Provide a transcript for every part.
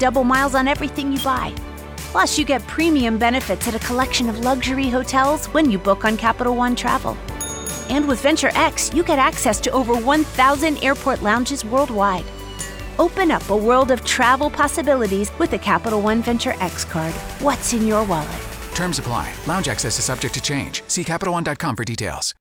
double miles on everything you buy. Plus, you get premium benefits at a collection of luxury hotels when you book on Capital One Travel. And with Venture X, you get access to over 1,000 airport lounges worldwide. Open up a world of travel possibilities with the Capital One Venture X card. What's in your wallet? Terms apply. Lounge access is subject to change. See CapitalOne.com for details.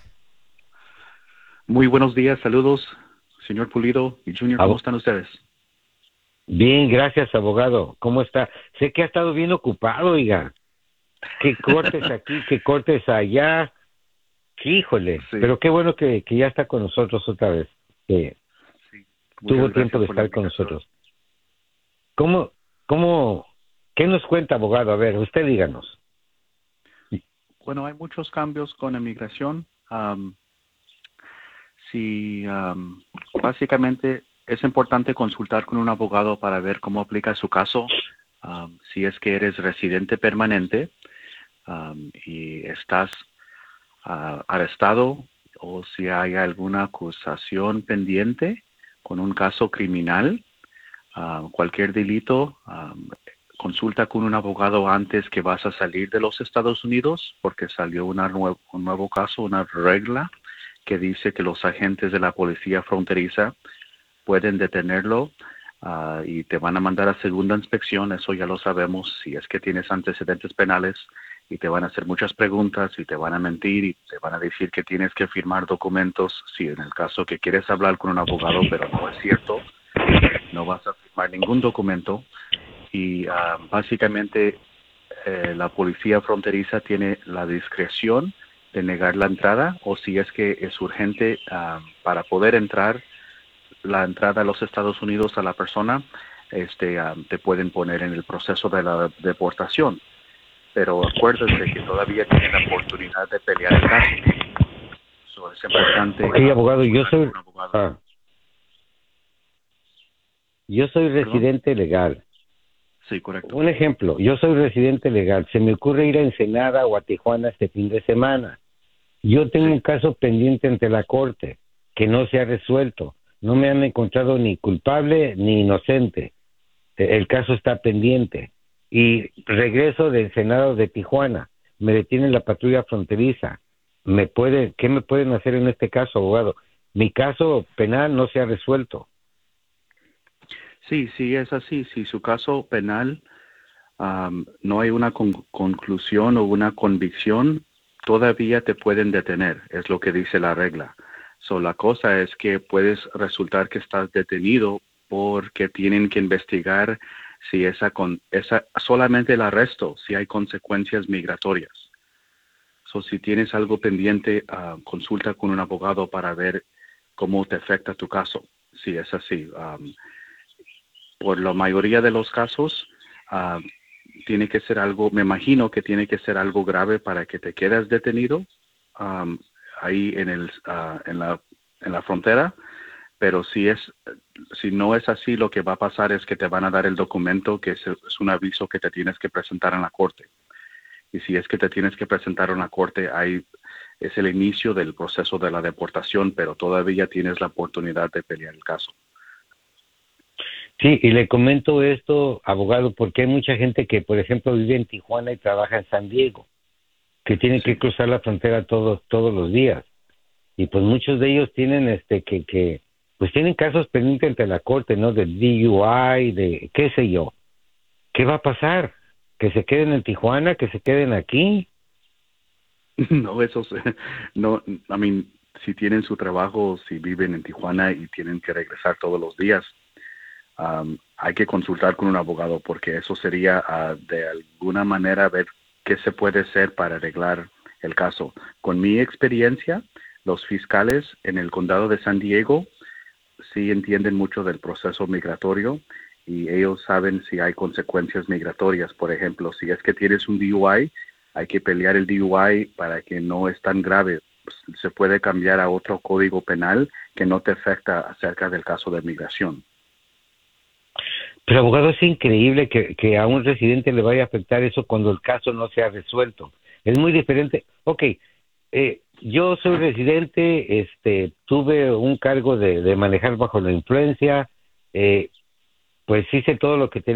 Muy buenos días, saludos, señor Pulido y Junior, ¿cómo están ustedes? Bien, gracias, abogado. ¿Cómo está? Sé que ha estado bien ocupado, oiga. Qué cortes aquí, qué cortes allá. Híjole, sí. Pero qué bueno que ya está con nosotros otra vez. Que sí. Tuvo tiempo de estar con nosotros. ¿Qué nos cuenta, abogado? A ver, usted díganos. Bueno, hay muchos cambios con inmigración. Básicamente es importante consultar con un abogado para ver cómo aplica su caso. Si es que eres residente permanente y estás arrestado o si hay alguna acusación pendiente con un caso criminal, cualquier delito, consulta con un abogado antes que vas a salir de los Estados Unidos porque salió un nuevo caso, una regla que dice que los agentes de la policía fronteriza pueden detenerlo y te van a mandar a segunda inspección, eso ya lo sabemos, si es que tienes antecedentes penales, y te van a hacer muchas preguntas y te van a mentir y te van a decir que tienes que firmar documentos, si en el caso que quieres hablar con un abogado, pero no es cierto, no vas a firmar ningún documento y básicamente la policía fronteriza tiene la discreción de negar la entrada o si es que es urgente para poder entrar, la entrada a los Estados Unidos a la persona, te pueden poner en el proceso de la deportación. Pero acuérdense que todavía tienen la oportunidad de pelear el caso. Eso es importante. Ok, abogado, yo soy residente legal. Sí, correcto. Un ejemplo, yo soy residente legal. Se me ocurre ir a Ensenada o a Tijuana este fin de semana. Yo tengo un caso pendiente ante la corte que no se ha resuelto. No me han encontrado ni culpable ni inocente. El caso está pendiente. Y regreso de Ensenada o de Tijuana. Me detiene la patrulla fronteriza. ¿Qué me pueden hacer en este caso, abogado? Mi caso penal no se ha resuelto. Sí, es así. Si su caso penal no hay una conclusión o una convicción, todavía te pueden detener, es lo que dice la regla. La cosa es que puedes resultar que estás detenido porque tienen que investigar si solamente el arresto, si hay consecuencias migratorias. Si tienes algo pendiente, consulta con un abogado para ver cómo te afecta tu caso, si es así. Por la mayoría de los casos, tiene que ser algo, me imagino que tiene que ser algo grave para que te quedes detenido ahí en la frontera, pero si no es así, lo que va a pasar es que te van a dar el documento que es un aviso que te tienes que presentar en la corte. Y si es que te tienes que presentar en la corte, es el inicio del proceso de la deportación, pero todavía tienes la oportunidad de pelear el caso. Sí, y le comento esto, abogado, porque hay mucha gente que, por ejemplo, vive en Tijuana y trabaja en San Diego, que tienen que cruzar la frontera todos los días. Y pues muchos de ellos tienen pues tienen casos pendientes ante la corte, ¿no? Del DUI, de qué sé yo. ¿Qué va a pasar? ¿Que se queden en Tijuana? ¿Que se queden aquí? No, si tienen su trabajo, si viven en Tijuana y tienen que regresar todos los días, hay que consultar con un abogado porque eso sería de alguna manera ver qué se puede hacer para arreglar el caso. Con mi experiencia, los fiscales en el condado de San Diego sí entienden mucho del proceso migratorio y ellos saben si hay consecuencias migratorias. Por ejemplo, si es que tienes un DUI, hay que pelear el DUI para que no es tan grave. Se puede cambiar a otro código penal que no te afecta acerca del caso de migración. Pero, abogado, es increíble que a un residente le vaya a afectar eso cuando el caso no se ha resuelto. Es muy diferente. Ok, yo soy residente, tuve un cargo de manejar bajo la influencia, pues hice todo lo que tenía